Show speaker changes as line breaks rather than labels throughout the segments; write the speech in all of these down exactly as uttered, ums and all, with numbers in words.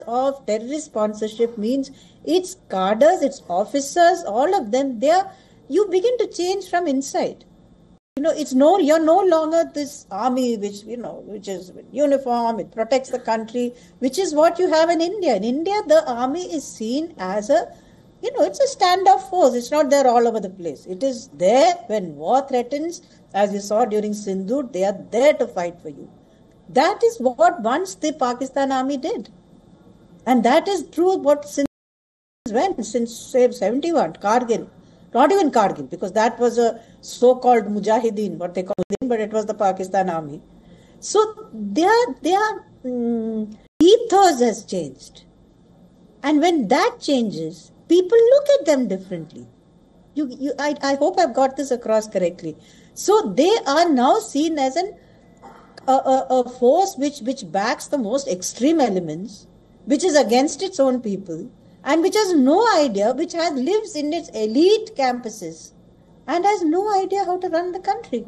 of terrorist sponsorship means its cadres, its officers, all of them, they are, you begin to change from inside. You know, it's no, you're no longer this army which, you know, which is uniform, it protects the country, which is what you have in India. In India, the army is seen as a, you know, it's a standoff force. It's not there all over the place. It is there when war threatens, as you saw during Sindhu, they are there to fight for you. That is what once the Pakistan army did. And that is true what since when, since say seventy-one, Kargil. Not even Kargil, because that was a so-called Mujahideen, what they call it, but it was the Pakistan army. So their, their um, ethos has changed. And when that changes, people look at them differently. You, you, I, I hope I've got this across correctly. So they are now seen as an, a, a, a force which, which backs the most extreme elements, which is against its own people, and which has no idea, which has lives in its elite campuses and has no idea how to run the country.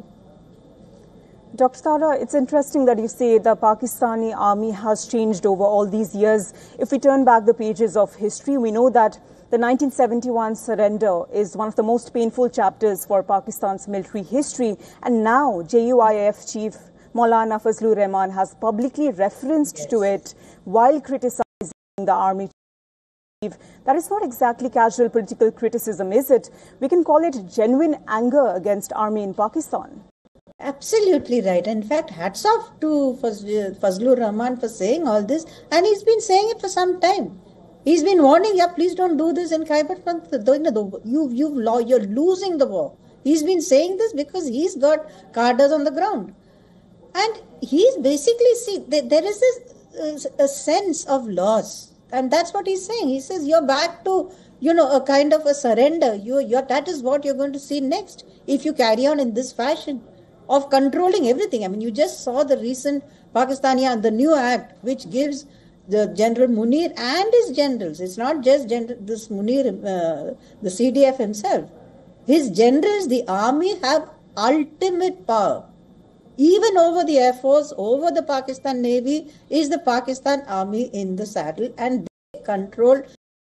Doctor Tara, it's interesting that you say the Pakistani army has changed over all these years. If we turn back the pages of history, we know that the nineteen seventy-one surrender is one of the most painful chapters for Pakistan's military history. And now J U I F chief Maulana Fazlur Rahman has publicly referenced yes. to it while criticizing the army. That is not exactly casual political criticism, is it? We can call it genuine anger against army in Pakistan.
Absolutely right. In fact, hats off to Fazlur Rahman for saying all this, and he's been saying it for some time. He's been warning, yeah, please don't do this in Khyber Pakhtunkhwa. You, you, you're losing the war. He's been saying this because he's got cadres on the ground. And he's basically, see, there is this, uh, a sense of loss. And that's what he's saying. He says, you're back to, you know, a kind of a surrender. You, you're, that is what you're going to see next if you carry on in this fashion of controlling everything. I mean, you just saw the recent Pakistani, the new act, which gives the General Munir and his generals. It's not just general, this Munir, uh, the C D F himself. His generals, the army, have ultimate power. Even over the Air Force, over the Pakistan Navy, is the Pakistan Army in the saddle, and they control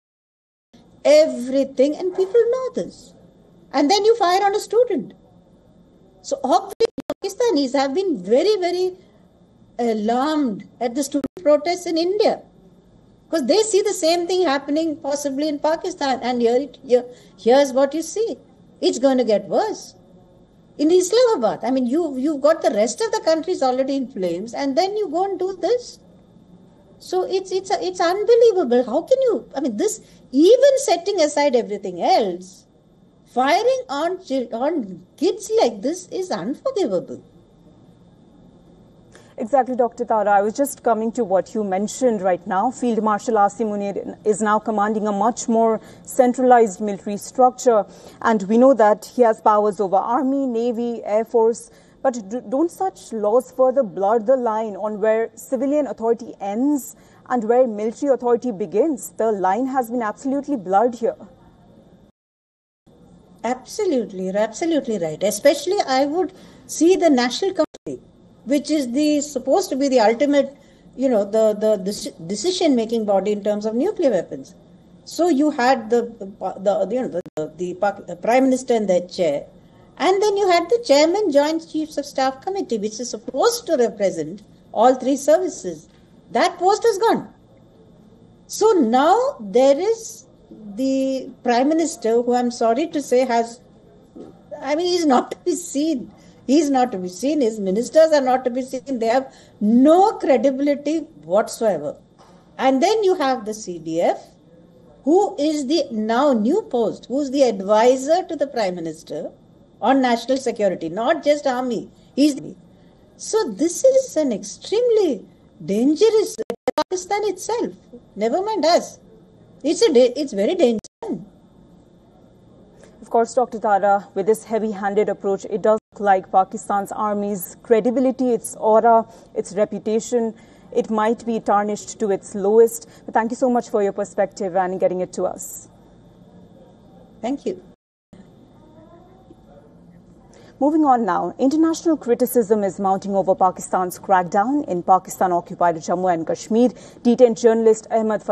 everything, and people know this. And then you fire on a student. So obviously Pakistanis have been very, very alarmed at the student protests in India, because they see the same thing happening possibly in Pakistan, and here, it, here here's what you see. It's going to get worse. In Islamabad, I mean, you, you've got the rest of the country is already in flames, and then you go and do this. So it's, it's, it's unbelievable. How can you, I mean, this, even setting aside everything else, firing on, on kids like this is unforgivable.
Exactly, Doctor Tara. I was just coming to what you mentioned right now. Field Marshal Asim Munir is now commanding a much more centralized military structure. And we know that he has powers over Army, Navy, Air Force. But do, don't such laws further blur the line on where civilian authority ends and where military authority begins? The line has been absolutely blurred here.
Absolutely, you're absolutely right. Especially, I would see the National Committee, which is the supposed to be the ultimate, you know, the, the, the decision-making body in terms of nuclear weapons. So you had the, the you know, the, the, the Prime Minister and their chair, and then you had the Chairman Joint Chiefs of Staff Committee, which is supposed to represent all three services. That post is gone. So now there is the Prime Minister, who I'm sorry to say has, I mean, he's not to be seen. He's not to be seen. His ministers are not to be seen. They have no credibility whatsoever. And then you have the C D F, who is the now new post, who's the advisor to the Prime Minister on national security, not just army. He's the, so this is an extremely dangerous, Pakistan itself, never mind us. It's, a, it's very dangerous.
Of course, Doctor Tara, with this heavy-handed approach, it does look like Pakistan's army's credibility, its aura, its reputation, it might be tarnished to its lowest. But thank you so much for your perspective and getting it to us.
Thank you.
Moving on now, international criticism is mounting over Pakistan's crackdown in Pakistan-occupied Jammu and Kashmir. Detained journalist Ahmed